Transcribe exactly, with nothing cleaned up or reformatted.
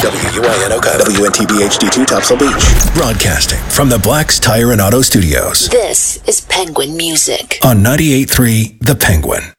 W U I N Oka, W N T B H D two Topsail Beach. Broadcasting from the Black's Tire and Auto Studios. This is Penguin Music On ninety-eight point three The Penguin.